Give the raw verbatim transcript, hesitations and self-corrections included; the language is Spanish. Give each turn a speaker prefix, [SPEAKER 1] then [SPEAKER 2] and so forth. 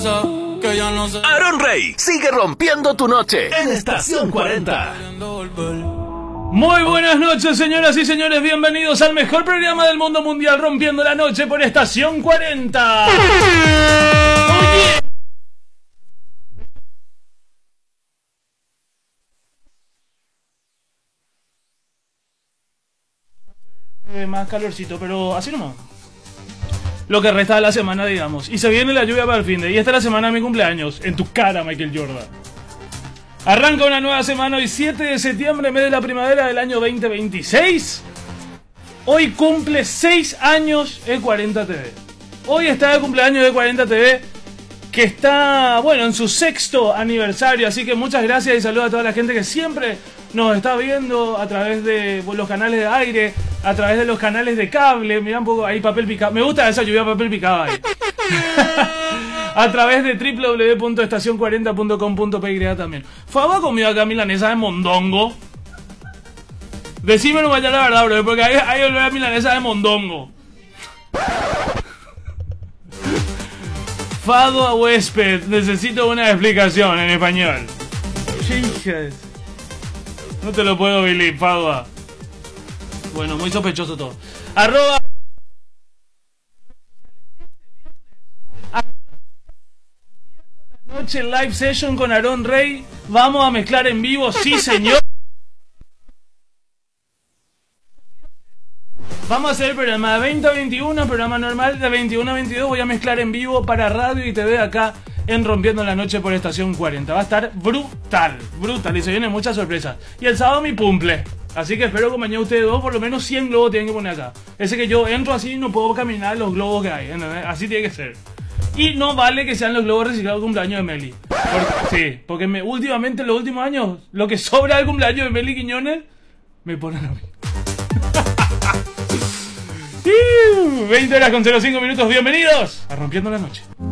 [SPEAKER 1] pasa? Que ya no sé.
[SPEAKER 2] Aaron Rey sigue rompiendo tu noche en Estación cuarenta.
[SPEAKER 3] Muy buenas noches, señoras y señores. Bienvenidos al mejor programa del mundo mundial, Rompiendo la Noche por Estación cuarenta. Oye. Eh, más calorcito, pero así nomás. Lo que resta de la semana, digamos. Y se viene la lluvia para el fin de. Y esta es la semana de mi cumpleaños. En tu cara, Michael Jordan. Arranca una nueva semana hoy, siete de septiembre, mes de la primavera del año veinte veintiséis. Hoy cumple seis años E cuarenta T V. Hoy está de cumpleaños E cuarenta T V, que está, bueno, en su sexto aniversario. Así que muchas gracias y saludos a toda la gente que siempre nos está viendo a través de los canales de aire, a través de los canales de cable. Mirá un poco ahí, papel picado. Me gusta esa lluvia, papel picado ahí. A través de doble u doble u doble u punto estación cuarenta punto com punto pe y también. Faba comido acá milanesa de mondongo. Decímelo vaya la verdad, bro, porque hay, hay olor a milanesa de mondongo. Fado a huésped, necesito una explicación en español. Chicas. No te lo puedo believe, Fadua. Bueno, muy sospechoso todo. Arroba. Noche live session con Aaron Rey. Vamos a mezclar en vivo, sí señor. Vamos a hacer el programa de veinte a veintiuno, programa normal de veintiuno a veintidós. Voy a mezclar en vivo para radio y T V acá en Rompiendo la Noche por Estación cuarenta. Va a estar brutal, brutal y se vienen muchas sorpresas. Y el sábado mi cumple, así que espero que mañana ustedes dos por lo menos cien globos tienen que poner acá. Ese que yo entro así y no puedo caminar los globos que hay, ¿entendés? Así tiene que ser. Y no vale que sean los globos reciclados de cumpleaños de Meli. Porque, sí, porque me, últimamente en los últimos años, lo que sobra del cumpleaños de Meli Quiñones, me ponen a mí. veinte horas con cero cinco minutos, bienvenidos a Rompiendo la Noche.